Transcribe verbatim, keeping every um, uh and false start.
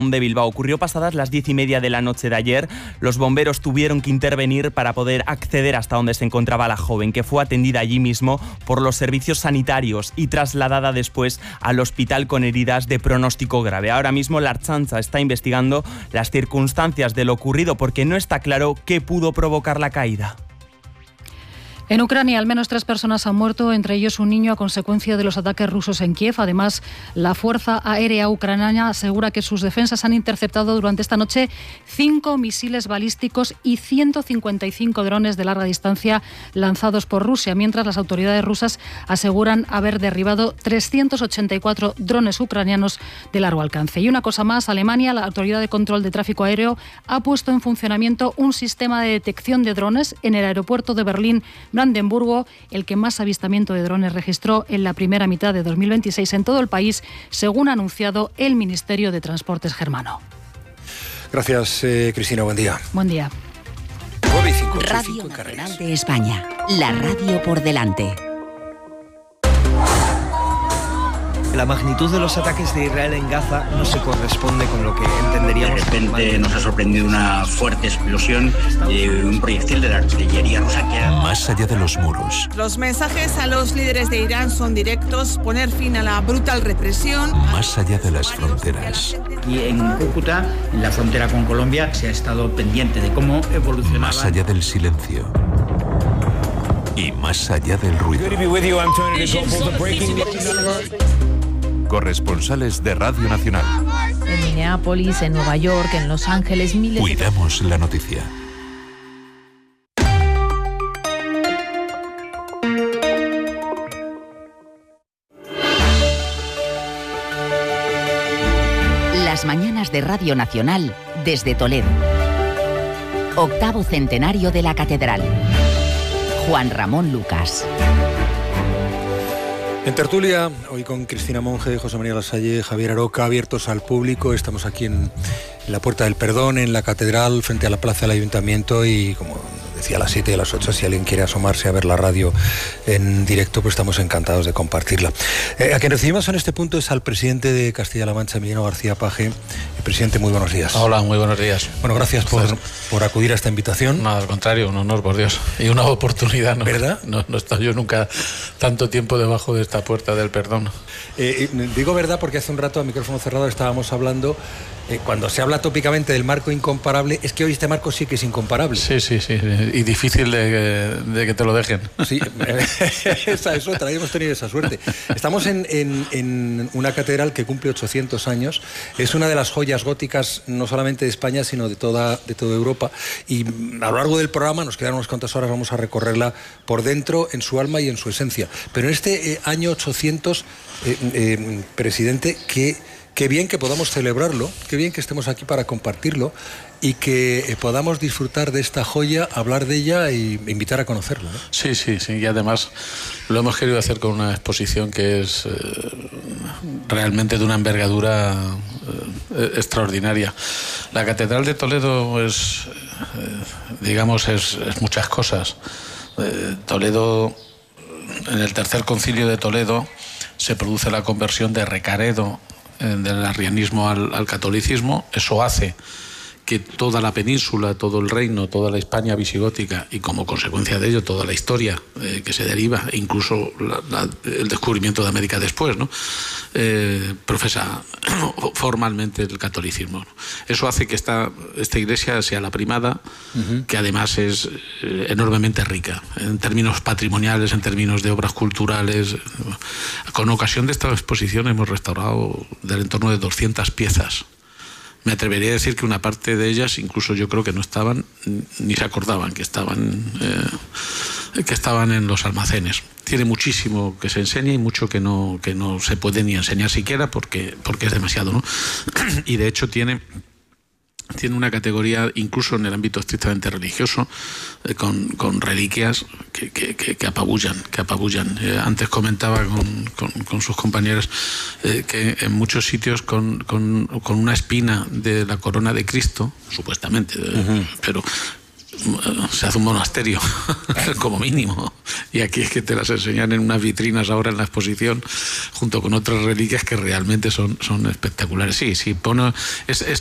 de Bilbao. Ocurrió pasadas las diez y media de la noche de ayer. Los bomberos tuvieron que intervenir para poder acceder hasta donde se encontraba la joven, que fue atendida allí mismo por los servicios sanitarios y trasladada después al hospital con heridas de pronóstico grave. Ahora mismo la Ertzaintza está investigando las circunstancias de lo ocurrido porque no está claro qué pudo provocar la caída. En Ucrania, al menos tres personas han muerto, entre ellos un niño a consecuencia de los ataques rusos en Kiev. Además, la Fuerza Aérea Ucraniana asegura que sus defensas han interceptado durante esta noche cinco misiles balísticos y ciento cincuenta y cinco drones de larga distancia lanzados por Rusia, mientras las autoridades rusas aseguran haber derribado trescientos ochenta y cuatro drones ucranianos de largo alcance. Y una cosa más, Alemania, la Autoridad de Control de Tráfico Aéreo, ha puesto en funcionamiento un sistema de detección de drones en el aeropuerto de Berlín Brandenburgo, el que más avistamiento de drones registró en la primera mitad de dos mil veintiséis en todo el país, según ha anunciado el Ministerio de Transportes germano. Gracias, eh, Cristina. Buen día. Buen día. Radio Nacional de España. La radio por delante. La magnitud de los ataques de Israel en Gaza no se corresponde con lo que entenderíamos. De repente nos ha sorprendido una fuerte explosión de un proyectil de la artillería rusa que era... Más allá de los muros. Los mensajes a los líderes de Irán son directos: poner fin a la brutal represión. Más allá de las fronteras. Y en Cúcuta, en la frontera con Colombia, se ha estado pendiente de cómo evolucionaba. Más allá del silencio. Y más allá del ruido. Corresponsales de Radio Nacional. En Minneapolis, en Nueva York, en Los Ángeles, miles... Cuidamos la noticia. Las mañanas de Radio Nacional desde Toledo. Octavo centenario de la Catedral. Juan Ramón Lucas. En tertulia, hoy con Cristina Monge, José María Lasalle, Javier Aroca, abiertos al público. Estamos aquí en, en la Puerta del Perdón, en la Catedral, frente a la Plaza del Ayuntamiento, y como decía, a las siete y a las ocho, si alguien quiere asomarse a ver la radio en directo, pues estamos encantados de compartirla. Eh, a quien recibimos en este punto es al presidente de Castilla-La Mancha, Emiliano García Paje. Eh, presidente, muy buenos días. Hola, muy buenos días. Bueno, gracias por, por acudir a esta invitación. No, al contrario, un honor, por Dios. Y una oportunidad, ¿no? ¿Verdad? No, no he estado yo nunca tanto tiempo debajo de esta Puerta del Perdón. Eh, digo verdad porque hace un rato, a micrófono cerrado, estábamos hablando, eh, cuando se habla tópicamente del marco incomparable, es que hoy este marco sí que es incomparable. Sí, sí, sí, y difícil de, de que te lo dejen. Sí, esa es otra, hemos tenido esa suerte. Estamos en, en, en una catedral que cumple ochocientos años, es una de las joyas góticas no solamente de España, sino de toda, de toda Europa, y a lo largo del programa, nos quedan unas cuantas horas, vamos a recorrerla por dentro, en su alma y en su esencia. Pero en este eh, año ochocientos, eh, eh, presidente, qué, qué bien que podamos celebrarlo, qué bien que estemos aquí para compartirlo y que eh, podamos disfrutar de esta joya, hablar de ella e invitar a conocerla, ¿no? Sí, sí, sí, y además lo hemos querido hacer con una exposición que es eh, realmente de una envergadura eh, extraordinaria. La Catedral de Toledo es, eh, digamos, es, es muchas cosas. Eh, Toledo, en el tercer concilio de Toledo, se produce la conversión de Recaredo eh, del arrianismo al, al catolicismo. Eso hace que toda la península, todo el reino, toda la Hispania visigótica y como consecuencia de ello toda la historia eh, que se deriva, incluso la, la, el descubrimiento de América después, ¿no? eh, profesa formalmente el catolicismo, ¿no? Eso hace que esta, esta iglesia sea la primada, uh-huh. que además es eh, enormemente rica en términos patrimoniales, en términos de obras culturales. Con ocasión de esta exposición hemos restaurado del entorno de doscientas piezas. Me atrevería a decir que una parte de ellas incluso yo creo que no estaban ni se acordaban que estaban eh, que estaban en los almacenes. Tiene muchísimo que se enseña y mucho que no que no se puede ni enseñar siquiera porque porque es demasiado, ¿no? Y de hecho tiene tiene una categoría incluso en el ámbito estrictamente religioso, eh, con, con reliquias que, que, que, que apabullan, que apabullan. Eh, antes comentaba con, con, con sus compañeros eh, que en muchos sitios con, con, con una espina de la corona de Cristo, supuestamente, uh-huh. pero se hace un monasterio, como mínimo. Y aquí es que te las enseñan en unas vitrinas ahora en la exposición, junto con otras reliquias que realmente son, son espectaculares. Sí, sí, pone, es, es